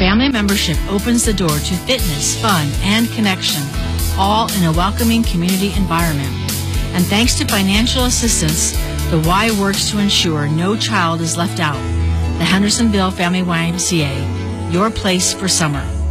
Family membership opens the door to fitness, fun, and connection, all in a welcoming community environment. And thanks to financial assistance, the Y works to ensure no child is left out. The Hendersonville Family YMCA, your place for summer.